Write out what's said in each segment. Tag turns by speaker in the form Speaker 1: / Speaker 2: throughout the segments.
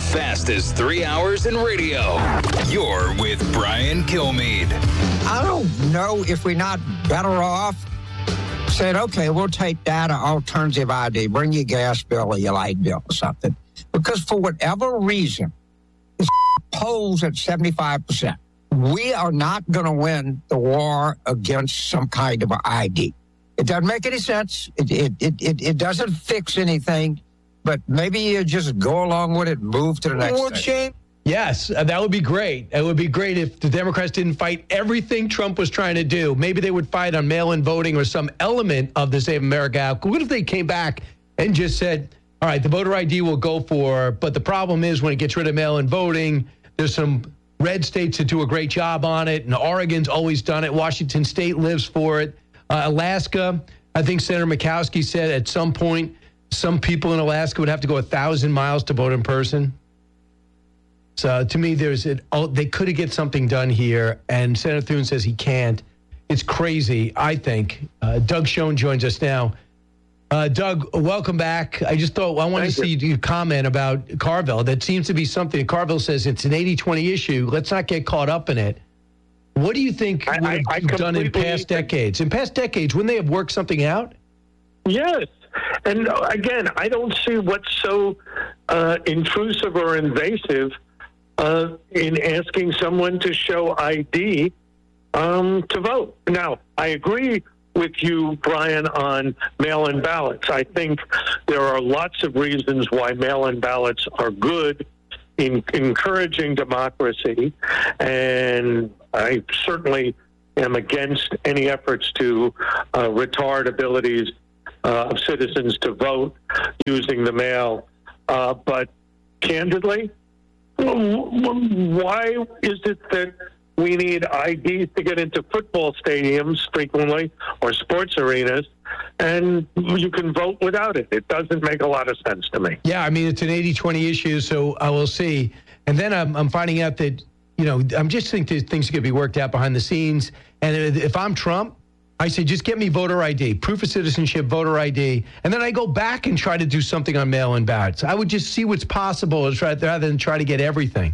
Speaker 1: fastest 3 hours in radio. You're with Brian Kilmeade.
Speaker 2: I don't know if we're not better off saying, okay, we'll take that alternative ID, bring your gas bill or your light bill or something. Because for whatever reason, this polls at 75%. We are not going to win the war against some kind of an ID. It doesn't make any sense. It doesn't fix anything. But maybe you just go along with it, move to the next thing.
Speaker 3: Yes, that would be great. It would be great if the Democrats didn't fight everything Trump was trying to do. Maybe they would fight on mail-in voting or some element of the Save America Act. What if they came back and just said, all right, the voter ID will go for, but the problem is when it gets rid of mail-in voting, there's some red states that do a great job on it, and Oregon's always done it. Washington State lives for it. Alaska, I think Senator Murkowski said at some point, some people in Alaska would have to go 1,000 miles to vote in person. So to me, they could get something done here, and Senator Thune says he can't. It's crazy, I think. Doug Schoen joins us now. Doug, welcome back. I just thought I wanted to see you comment about Carville. That seems to be something. Carville says it's an 80-20 issue. Let's not get caught up in it. What do you think you've done in past decades? In past decades, wouldn't they have worked something out?
Speaker 4: Yes. And again, I don't see what's so intrusive or invasive in asking someone to show ID to vote. Now, I agree with you, Brian, on mail-in ballots. I think there are lots of reasons why mail-in ballots are good in encouraging democracy, and I certainly am against any efforts to retard abilities of citizens to vote using the mail. But candidly, why is it that we need IDs to get into football stadiums frequently or sports arenas, and you can vote without it? It doesn't make a lot of sense to me.
Speaker 3: Yeah, I mean, it's an 80-20 issue, so I will see. And then I'm finding out that, I'm just thinking things could be worked out behind the scenes. And if I'm Trump, I say, just get me voter ID, proof of citizenship, voter ID, and then I go back and try to do something on mail-in ballots. I would just see what's possible rather than try to get everything.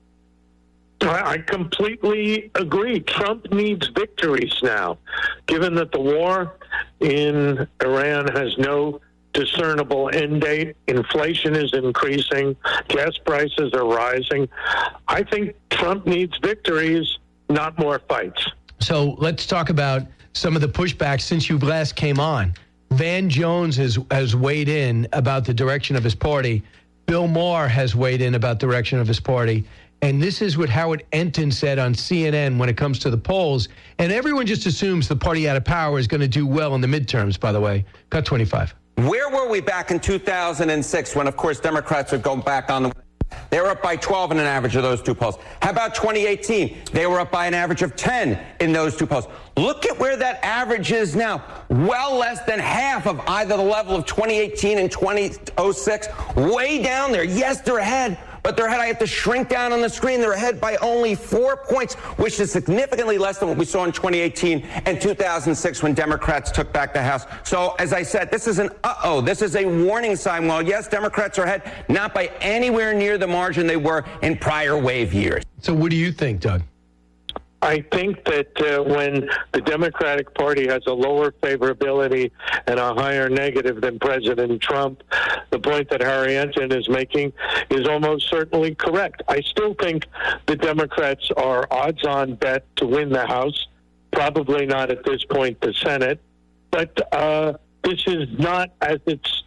Speaker 4: I completely agree. Trump needs victories now, given that the war in Iran has no discernible end date. Inflation is increasing. Gas prices are rising. I think Trump needs victories, not more fights.
Speaker 3: So let's talk about some of the pushback since you last came on. Van Jones has weighed in about the direction of his party. Bill Maher has weighed in about the direction of his party. And this is what Howard Enton said on CNN when it comes to the polls. And everyone just assumes the party out of power is going to do well in the midterms, by the way. Cut 25.
Speaker 5: Where were we back in 2006 when, of course, Democrats would go back on the... They were up by 12 in an average of those two polls. How about 2018? They were up by an average of 10 in those two polls. Look at where that average is now. Well less than half of either the level of 2018 and 2006. Way down there. Yes, they're ahead. But they're ahead. I have to shrink down on the screen. They're ahead by only 4 points, which is significantly less than what we saw in 2018 and 2006 when Democrats took back the House. So, as I said, this is an This is a warning sign. While, yes, Democrats are ahead, not by anywhere near the margin they were in prior wave years.
Speaker 3: So what do you think, Doug?
Speaker 4: I think that when the Democratic Party has a lower favorability and a higher negative than President Trump, the point that Harry Enton is making is almost certainly correct. I still think the Democrats are odds-on bet to win the House, probably not at this point the Senate, but this is not as it's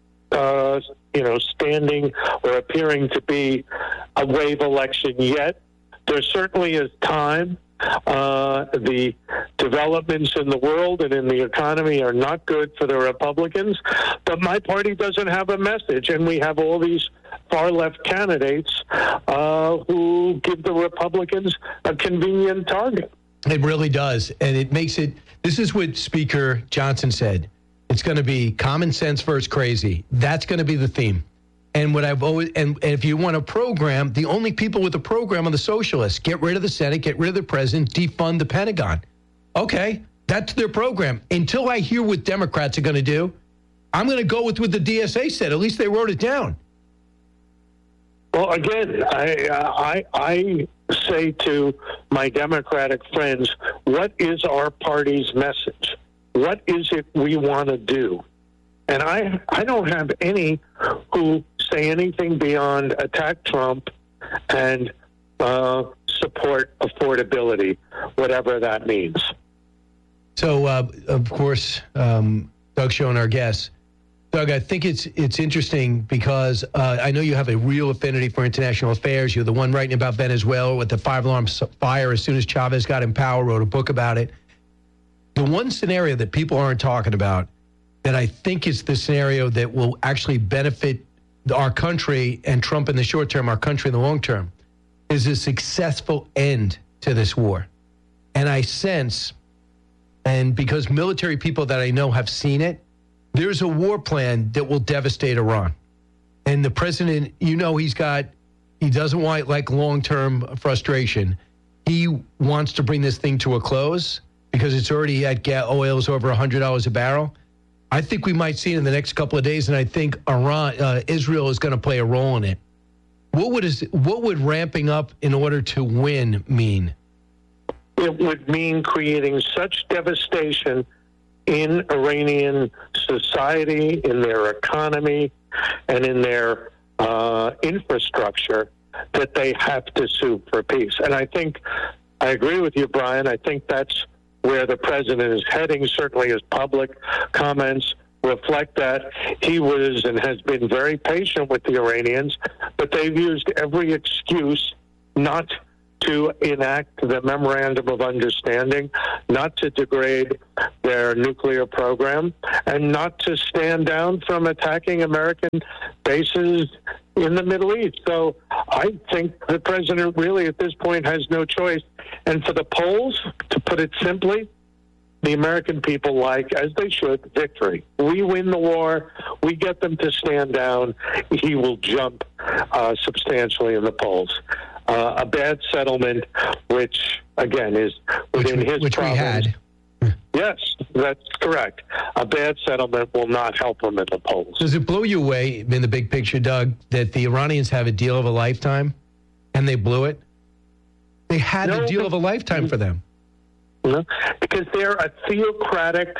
Speaker 4: standing or appearing to be a wave election yet. There certainly is time. The developments in the world and in the economy are not good for the Republicans, but my party doesn't have a message, and we have all these far-left candidates who give the Republicans a convenient target.
Speaker 3: It really does, and it makes it, this is what Speaker Johnson said, it's going to be common sense versus crazy. That's going to be the theme. And what I've always, and if you want a program, the only people with a program are the socialists. Get rid of the Senate, get rid of the president, defund the Pentagon. Okay, that's their program. Until I hear what Democrats are going to do, I'm going to go with what the DSA said. At least they wrote it down.
Speaker 4: Well, again, I say to my Democratic friends, what is our party's message? What is it we want to do? And I don't have any who say anything beyond attack Trump and support affordability, whatever that means.
Speaker 3: So, of course, Doug Schoen, our guest. Doug, I think it's interesting because I know you have a real affinity for international affairs. You're the one writing about Venezuela with the five-alarm fire as soon as Chavez got in power, wrote a book about it. The one scenario that people aren't talking about that I think is the scenario that will actually benefit our country and Trump in the short term, our country in the long term, is a successful end to this war. And I sense, and because military people that I know have seen it, there's a war plan that will devastate Iran. And the president, he doesn't want like long-term frustration. He wants to bring this thing to a close because it's already at oil's over $100 a barrel. I think we might see it in the next couple of days, and I think Israel is going to play a role in it. What would ramping up in order to win mean?
Speaker 4: It would mean creating such devastation in Iranian society, in their economy, and in their infrastructure that they have to sue for peace. And I agree with you, Brian. I think that's where the president is heading. Certainly his public comments reflect that. He was and has been very patient with the Iranians, but they've used every excuse not to enact the Memorandum of Understanding, not to degrade their nuclear program, and not to stand down from attacking American bases in the Middle East. So I think the president really at this point has no choice. And for the polls, to put it simply, the American people like, as they should, victory. We win the war. We get them to stand down. He will jump substantially in the polls. A bad settlement, which, again, is within his province.
Speaker 3: We had.
Speaker 4: Yes, that's correct. A bad settlement will not help him in the polls.
Speaker 3: Does it blow you away in the big picture, Doug, that the Iranians have a deal of a lifetime and they blew it? They had the deal of a lifetime for them.
Speaker 4: No, because they're a theocratic,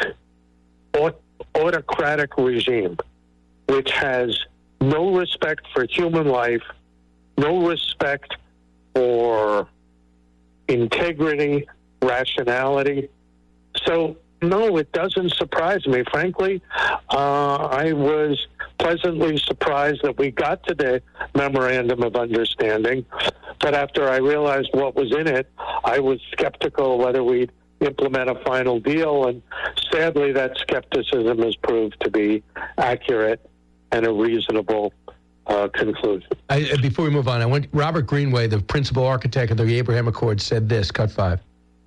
Speaker 4: autocratic regime which has no respect for human life, no respect for integrity, rationality. So, no, it doesn't surprise me. Frankly, I was pleasantly surprised that we got to the Memorandum of Understanding. But after I realized what was in it, I was skeptical whether we'd implement a final deal. And sadly, that skepticism has proved to be accurate and a reasonable conclusion.
Speaker 3: Before we move on, Robert Greenway, the principal architect of the Abraham Accords, said this, cut 5.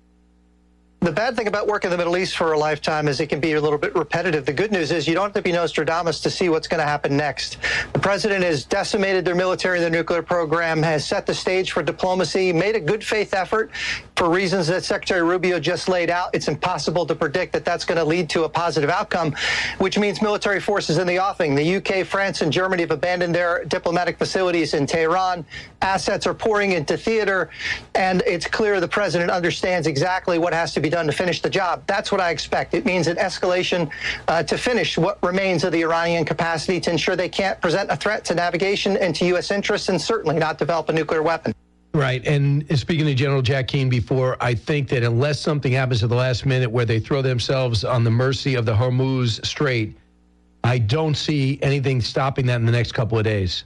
Speaker 6: The bad thing about working in the Middle East for a lifetime is it can be a little bit repetitive. The good news is you don't have to be Nostradamus to see what's going to happen next. The president has decimated their military, their nuclear program, has set the stage for diplomacy, made a good faith effort for reasons that Secretary Rubio just laid out. It's impossible to predict that that's going to lead to a positive outcome, which means military forces in the offing. The UK, France, and Germany have abandoned their diplomatic facilities in Tehran. Assets are pouring into theater, and it's clear the president understands exactly what has to be done to finish the job. That's what I expect. It means an escalation to finish what remains of the Iranian capacity to ensure they can't present a threat to navigation and to U.S. interests, and certainly not develop a nuclear weapon.
Speaker 3: Right. And speaking to General Jack Keane before, I think that unless something happens at the last minute where they throw themselves on the mercy of the Hormuz Strait, I don't see anything stopping that in the next couple of days.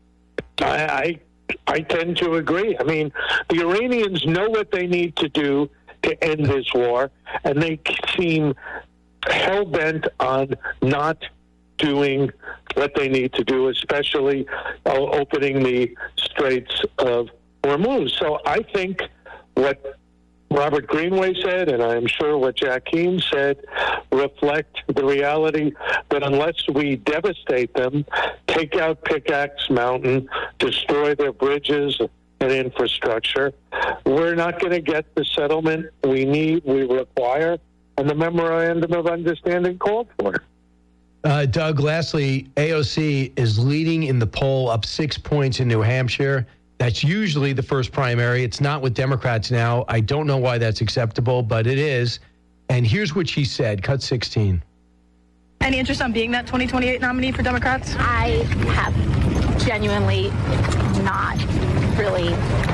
Speaker 4: I tend to agree. I mean, the Iranians know what they need to do to end this war, and they seem hell-bent on not doing what they need to do, especially opening the Straits of Hormuz. So I think what Robert Greenway said, and I'm sure what Jack Keane said, reflect the reality that unless we devastate them, take out Pickaxe Mountain, destroy their bridges and infrastructure, we're not going to get the settlement we need, we require, and the Memorandum of Understanding called for.
Speaker 3: Doug, lastly, AOC is leading in the poll, up 6 points in New Hampshire. That's usually the first primary. It's not with Democrats now. I don't know why that's acceptable, but it is. And here's what she said, cut 16.
Speaker 7: Any interest on being that 2028 nominee for Democrats?
Speaker 8: I have genuinely not really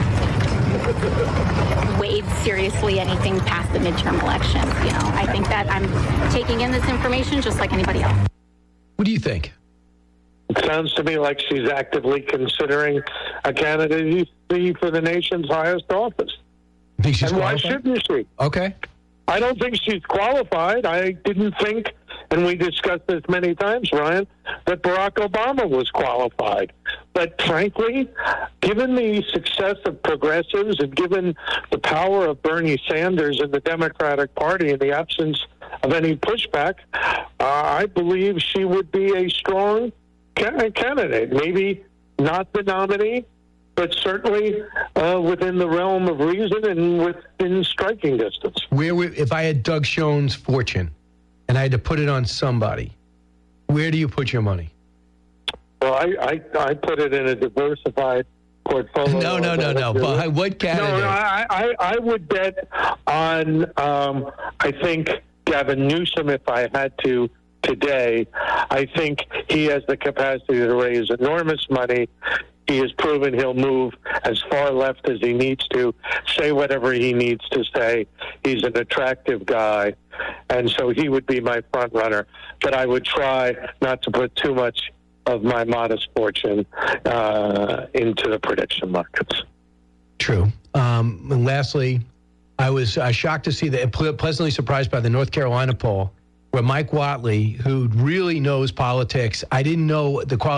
Speaker 8: weighed seriously anything past the midterm elections. You know, I think that I'm taking in this information just like anybody else.
Speaker 3: What do you think?
Speaker 4: It sounds to me like she's actively considering a candidacy for the nation's highest office.
Speaker 3: Think she's
Speaker 4: and why
Speaker 3: qualified?
Speaker 4: shouldn't she?
Speaker 3: Okay.
Speaker 4: I don't think she's qualified. I didn't think, and we discussed this many times, Ryan, that Barack Obama was qualified. But frankly, given the success of progressives and given the power of Bernie Sanders and the Democratic Party in the absence of any pushback, I believe she would be a strong candidate. Maybe not the nominee, but certainly within the realm of reason and within striking distance.
Speaker 3: If I had Doug Schoen's fortune and I had to put it on somebody, where do you put your money?
Speaker 4: Well, I put it in a diversified portfolio.
Speaker 3: No. But what candidate?
Speaker 4: No, I would bet on, I think, Gavin Newsom if I had to today. I think he has the capacity to raise enormous money. He has proven he'll move as far left as he needs to, say whatever he needs to say. He's an attractive guy, and so he would be my front runner. But I would try not to put too much of my modest fortune into the prediction markets.
Speaker 3: True. And lastly, I was shocked to see pleasantly surprised by the North Carolina poll, where Mike Whatley, who really knows politics, I didn't know the quality